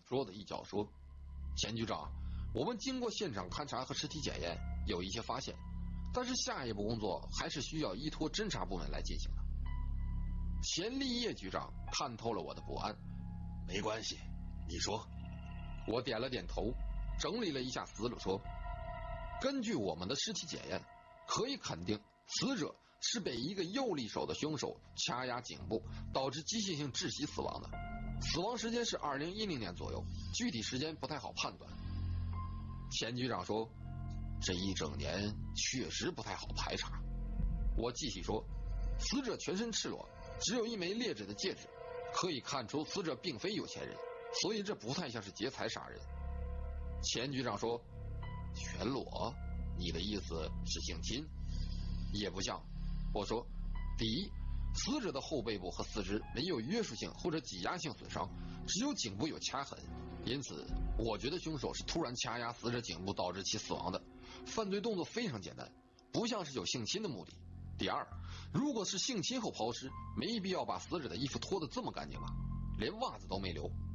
桌子一脚说：“钱局长，我们经过现场勘查和尸体检验，有一些发现，但是下一步工作还是需要依托侦查部门来进行的。”钱立业局长看透了我的不安。 没关系，你说。 我点了点头，整理了一下思路说：根据我们的尸体检验，可以肯定死者是被一个右利手的凶手掐压颈部，导致机械性窒息死亡的。死亡时间是2010年左右，具体时间不太好判断。钱局长说：这一整年确实不太好排查。我继续说：死者全身赤裸，只有一枚劣质的戒指，可以看出死者并非有钱人，所以这不太像是劫财杀人。钱局长说：全裸？你的意思是性侵？也不像。我说：第一，死者的后背部和四肢没有约束性或者挤压性损伤，只有颈部有掐痕，因此我觉得凶手是突然掐压死者颈部导致其死亡的，犯罪动作非常简单，不像是有性侵的目的。第二，如果是性侵后抛尸，没必要把死者的衣服脱得这么干净吧，连袜子都没留，